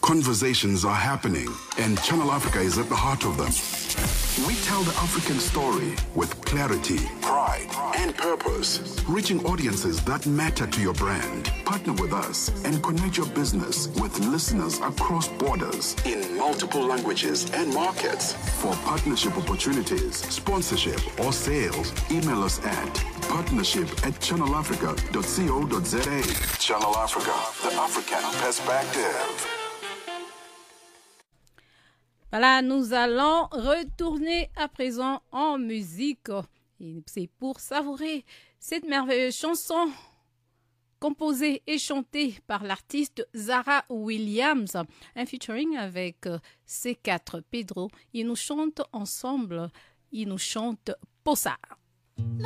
Conversations are happening, and Channel Africa is at the heart of them. We tell the African story with clarity, pride, and purpose, reaching audiences that matter to your brand. Partner with us and connect your business with listeners across borders in multiple languages and markets. For partnership opportunities, sponsorship, or sales, email us at partnership@channelafrica.co.za. Channel Africa, the African perspective. Voilà, nous allons retourner à présent en musique. Et c'est pour savourer cette merveilleuse chanson composée et chantée par l'artiste Zara Williams, un featuring avec C4 Pedro. Ils nous chantent ensemble, ils nous chantent Posa.